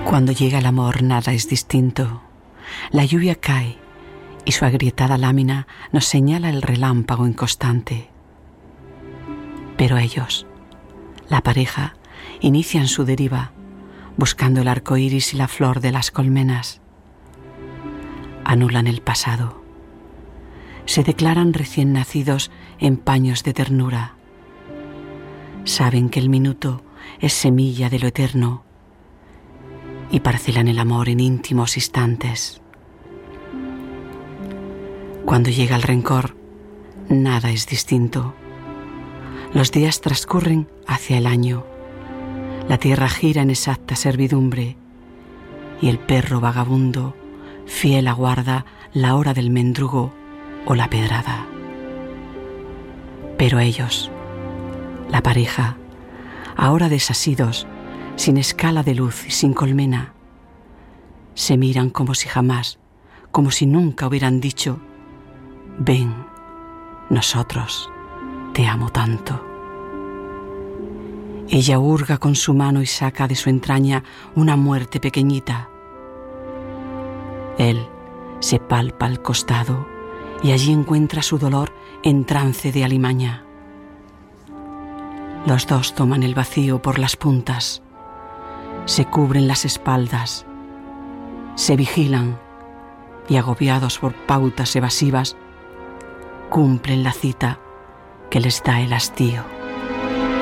Cuando llega el amor nada es distinto. La lluvia cae y su agrietada lámina nos señala el relámpago inconstante. Pero ellos, la pareja, inician su deriva buscando el arco iris y la flor de las colmenas. Anulan el pasado. Se declaran recién nacidos en paños de ternura. Saben que el minuto es semilla de lo eterno y parcelan el amor en íntimos instantes. Cuando llega el rencor, nada es distinto. Los días transcurren hacia el año. La tierra gira en exacta servidumbre y el perro vagabundo fiel aguarda la hora del mendrugo o la pedrada. Pero ellos, la pareja, ahora desasidos, sin escala de luz y sin colmena, se miran como si jamás, como si nunca hubieran dicho: ven, nosotros, te amo tanto. Ella hurga con su mano y saca de su entraña una muerte pequeñita. Él se palpa al costado y allí encuentra su dolor en trance de alimaña. Los dos toman el vacío por las puntas, se cubren las espaldas, se vigilan y, agobiados por pautas evasivas, cumplen la cita que les da el hastío.